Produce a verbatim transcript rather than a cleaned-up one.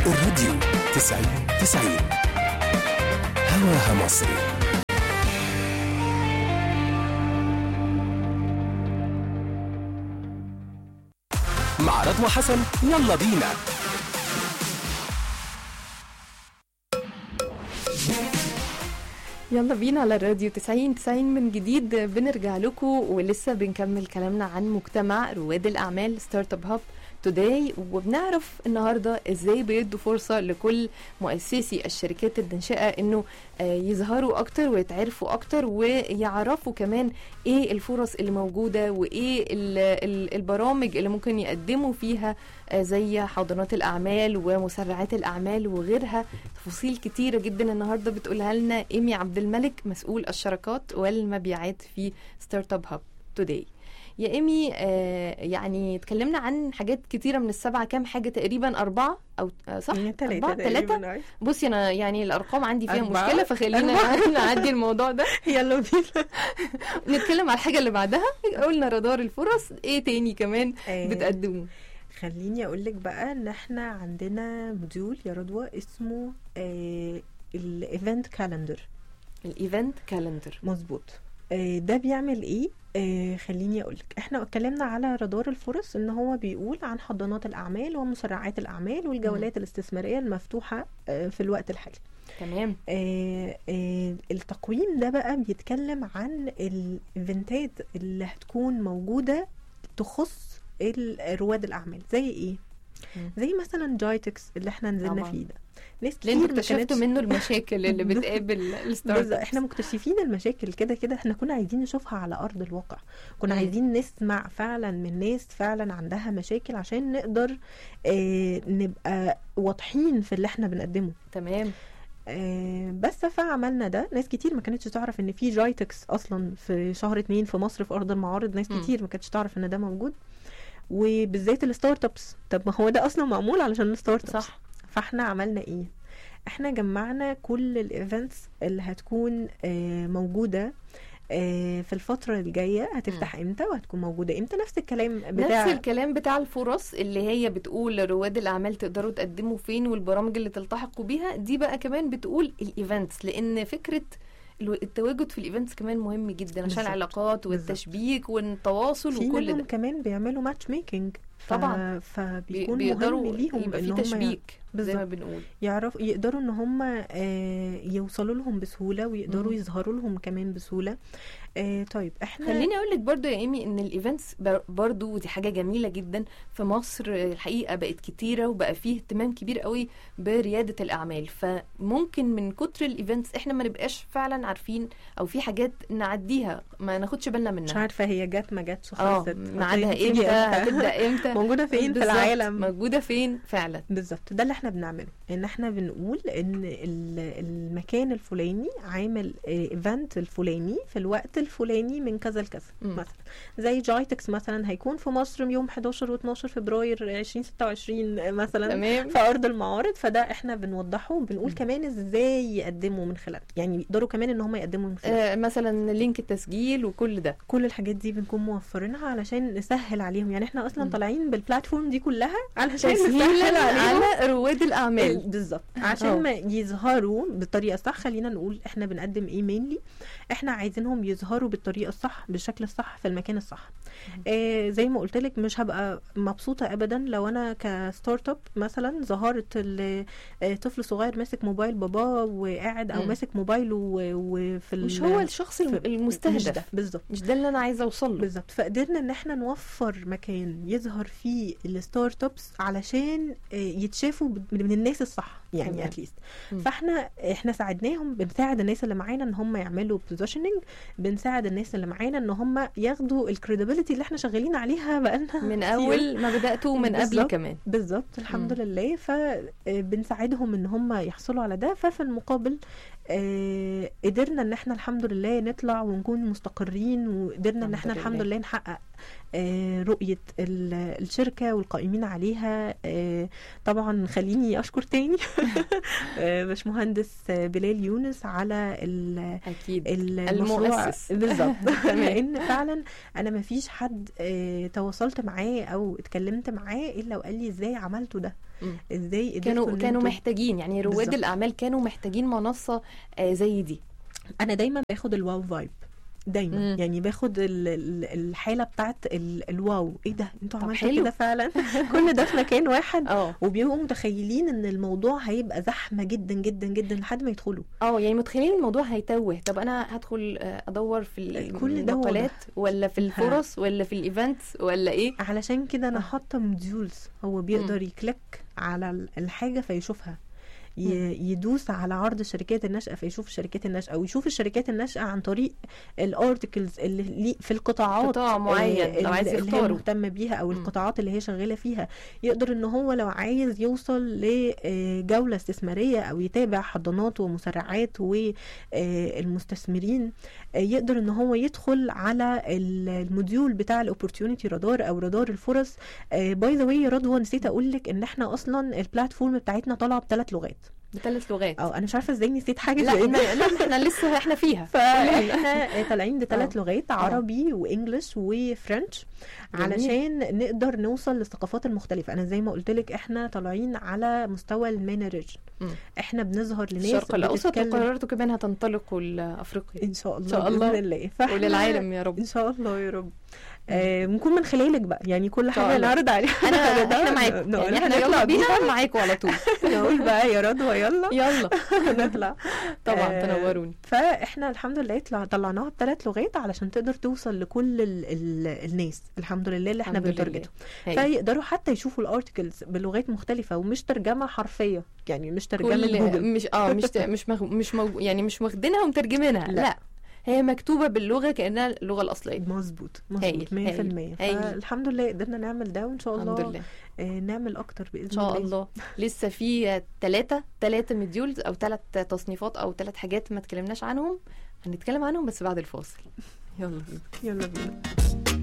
الراديو تسعين تسعين هواها مصري. مع رضوى حسن، يلا بينا. يلا بينا على الراديو تسعين تسعين من جديد. بنرجع لكم ولسه بنكمل كلامنا عن مجتمع رواد الأعمال ستارت اب هاب توداي، وبنعرف النهارده ازاي بيدوا فرصه لكل مؤسسي الشركات الناشئه انه يظهروا اكتر ويتعرفوا اكتر ويعرفوا كمان ايه الفرص اللي موجوده وايه البرامج اللي ممكن يقدموا فيها زي حاضنات الاعمال ومسرعات الاعمال وغيرها. تفاصيل كتيره جدا النهارده بتقولها لنا ايمي عبد الملك، مسؤول الشراكات والمبيعات في ستارت اب هاب توداي. يا إيمي، آه يعني تكلمنا عن حاجات كتيرة من السبعة، كام حاجة تقريبا؟ أربعة أو آه صح؟ أربعة ثلاثة. بصي أنا يعني الأرقام عندي فيها أربعة. مشكلة، فخلينا نعدي الموضوع ده. يلا بينا نتكلم على الحاجة اللي بعدها. قلنا رادار الفرص، إيه تاني كمان آه بتقدمه؟ خليني أقولك بقى إن إحنا عندنا موديول يا رضوى اسمه آه الإيفنت كالندر. الإيفنت كالندر مظبوط. آه ده بيعمل إيه؟ آه خليني أقولك، احنا اتكلمنا على رادار الفرص ان هو بيقول عن حضانات الاعمال ومسرعات الاعمال والجولات م. الاستثماريه المفتوحه آه في الوقت الحالي. تمام. آه آه التقويم ده بقى بيتكلم عن الايفنتات اللي هتكون موجوده تخص رواد الاعمال. زي ايه؟ م. زي مثلا جايتكس اللي احنا نزلنا طبعا. فيه ده ناس كتير اكتشفتوا منه المشاكل اللي بتقابل الستارت. احنا مكتشفين المشاكل كده كده، احنا كنا عايزين نشوفها على ارض الواقع، كنا م. عايزين نسمع فعلا من ناس فعلا عندها مشاكل عشان نقدر اه نبقى واضحين في اللي احنا بنقدمه. تمام. آه بس فعملنا ده. ناس كتير ما كانتش تعرف ان في جايتكس اصلا في شهر اتنين في مصر في ارض المعارض. ناس م. كتير ما كانتش تعرف ان ده موجود، وبالذات الستارت ابس. طب ما هو ده اصلا معمول علشان الستارت ابس. صح. فاحنا عملنا ايه؟ احنا جمعنا كل الايفنتس اللي هتكون آه موجوده آه في الفتره الجايه، هتفتح م. امتى وهتكون موجوده امتى. نفس الكلام بتاع نفس الكلام بتاع الفرص اللي هي بتقول رواد الاعمال تقدروا تقدموا فين والبرامج اللي تلتحقوا بيها. دي بقى كمان بتقول الايفنتس، لان فكره التواجد في الايفنتس كمان مهم جدا عشان العلاقات والتشبيك والتواصل وكل ده. كمان بيعملوا ماتش ميكنج طبعا، فبيكون مهم ليهم يبقى في تشبيك زي ما بنقول، يعرف يقدروا ان هم آه يوصلوا لهم بسهوله ويقدروا م. يظهروا لهم كمان بسهوله. آه طيب احنا خليني اقول لك برضو يا ايمي ان الايفنتس برضو ودي حاجه جميله جدا في مصر الحقيقه، بقت كتيره وبقى فيه اهتمام كبير قوي برياده الاعمال. فممكن من كتر الايفنتس احنا ما نبقاش فعلا عارفين او في حاجات نعديها ما ناخدش بالنا منها. مش عارفه هي جت ما جاتش خلصت، ميعادها امتى، هتبدا امتى، موجوده فين في العالم، موجوده فين فعلا. بالظبط. ده اللي احنا بنعمله، ان احنا بنقول ان المكان الفلاني عامل ايفنت الفلاني في الوقت الفلاني من كذا لكذا. مثلا زي جايتكس مثلا هيكون في مصر يوم حداشر واثناشر فبراير عشرين ستة وعشرين مثلا. تمام. في ارض المعارض. فده احنا بنوضحه وبنقول م. كمان ازاي يقدموا من خلال، يعني يقدروا كمان ان هم يقدموا من خلال آه مثلا لينك التسجيل وكل ده. كل الحاجات دي بنكون موفرينها علشان نسهل عليهم. يعني احنا اصلا م. طالعين بالبلاتفورم دي كلها علشان نسهل على رواد الاعمال. بالظبط، عشان أوه. ما يظهروا بالطريقه الصح. خلينا نقول احنا بنقدم ايه مينلي، احنا عايزينهم يظهروا بالطريقه الصح بالشكل الصح في المكان الصح. آه زي ما قلت لك، مش هبقى مبسوطه ابدا لو انا كستارت اب مثلا ظهرت طفل صغير ماسك موبايل باباه وقاعد او م. ماسك موبايله وفي مش هو الشخص المستهدف. بالظبط، مش ده اللي انا عايزه اوصل له. بالظبط. فقدرنا ان احنا نوفر مكان يظهر فيه الستارت ابس علشان يتشافوا من الناس الصح، يعني اتليست. فاحنا احنا ساعدناهم، بنساعد الناس اللي معانا ان هم يعملوا بوزيشننج، بنساعد الناس اللي معانا ان هم ياخدوا الكريديبيليتي اللي احنا شغالين عليها بقالنا من اول ما بداتوا من قبل كمان. بالظبط، الحمد م. لله. فبنساعدهم ان هم يحصلوا على ده. ففي المقابل آه قدرنا ان احنا الحمد لله نطلع ونكون مستقرين، وقدرنا ان احنا لله. الحمد لله نحقق آه رؤية الشركة والقائمين عليها. آه طبعا خليني اشكر تاني آه باشمهندس بلال يونس على أكيد. المشروع. بالظبط. لان فعلا انا ما فيش حد آه تواصلت معاه او اتكلمت معاه الا وقال لي ازاي عملتوا ده. مم. ازاي قدرتوا كانوا إن كانوا انتوا- محتاجين، يعني رواد بالظبط. الاعمال كانوا محتاجين منصه آه زي دي. انا دايما باخد الواو فايب دايما. مم. يعني باخد ال- ال- الحاله بتاعت ال- الواو، ايه ده انتوا طب عملتوا حلو. كده فعلا. كل ده في مكان واحد، اه وبيبقوا متخيلين ان الموضوع هيبقى زحمه جدا جدا جدا لحد ما يدخلوا. اه يعني متخيلين الموضوع هيتوه. طب انا هدخل آه، ادور في كل ده المقالات ولا في الفرص ولا في الايفنتس ولا ايه؟ علشان كده انا آه. حاطه موديولز، هو بيقدر يكليك على ال- الحاجه فيشوفها، ي- يدوس على عرض الشركات الناشئه فيشوف الشركات الناشئه، او يشوف الشركات الناشئه عن طريق الارتكلز اللي لي- في القطاعات قطاع معين آه، لو عايز اللي هي يختاره. مهتمه بيها، او مم. القطاعات اللي هي شغاله فيها. يقدر ان هو لو عايز يوصل لجوله استثماريه او يتابع حضانات ومسرعات والمستثمرين، يقدر ان هو يدخل على الموديول بتاع الاوبورتيونيتي رادار او رادار الفرص. باي ذا واي يا رضوى، نسيت اقول لك ان احنا اصلا البلاتفورم بتاعتنا طالعه بثلاث لغات. بثلاث لغات. اه انا مش عارفه ازاي نسيت حاجه لا زي لا لا، احنا لسه احنا فيها. فاحنا طالعين بثلاث آه. لغات، عربي وانجلش وفرنش، علشان نقدر نوصل للثقافات المختلفه. انا زي ما قلت لك احنا طالعين على مستوى المينا ريجن، مم. احنا بنظهر لناس الشرق الاوسط، بتتكلم- وقررتوا كمان هتنطلقوا لافريقيا ان شاء الله، إن شاء الله. باذن الله. فإحنا- وللعالم يا رب. ان شاء الله يا رب. آه ممكن من خلالك بقى، يعني كل شاء حاجه الله. نعرض عليها. انا احنا معاكم، يعني نقول احنا هنطلع يلا بيها. بينا معاكم على طول. نقول بقى يا رضوى يلا يلا نطلع. طبعا آه، تنوروني. فاحنا الحمد لله طلع طلعناها بثلاث لغات علشان تقدر توصل لكل ال ال الناس الحمد لله اللي احنا الحمد لله. بنتارجته. هاي. فيقدروا حتى يشوفوا الارتكلز بلغات مختلفه، ومش ترجمه حرفيه، يعني مش ترجمه كل جوجل. مش اه مش ت- مش مغ... مش مو... يعني مش واخدينها ومترجمينها، لا. لا. لا هي مكتوبه باللغه كانها اللغه الاصليه. مظبوط هايل، مظبوط مية في المية. هايل. فالحمد لله قدرنا نعمل ده، وان شاء الله الحمد لله آه نعمل اكتر باذن ان شاء الله. الله. لسه في ثلاثه ثلاثه مديولز او ثلاث تصنيفات او ثلاث حاجات ما اتكلمناش عنهم، هنتكلم عنهم بس بعد الفاصل. يلا بينا. يلا بينا.